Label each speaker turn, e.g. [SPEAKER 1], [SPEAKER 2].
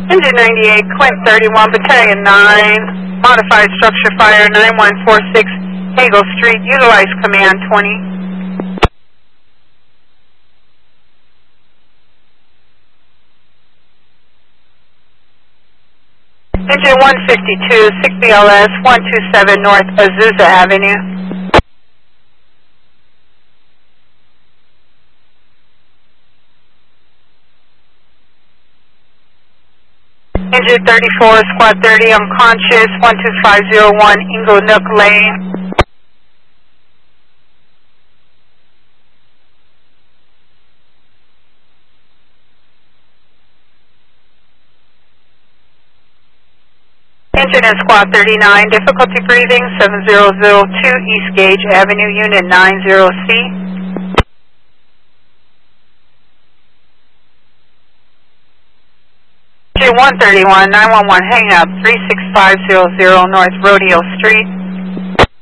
[SPEAKER 1] Engine 98, Quint 31, Battalion 9, Modified Structure Fire 9146, Hagel Street, utilize Command 20. Engine 152, 6BLS 127 North Azusa Avenue. Engine 34, Squad 30, unconscious, 12501 Ingle Nook Lane. Engine in Squad 39, difficulty breathing, 7002 East Gage Avenue, Unit 90C. Engine 131, 911 hang up, 36500 North Rodeo Street.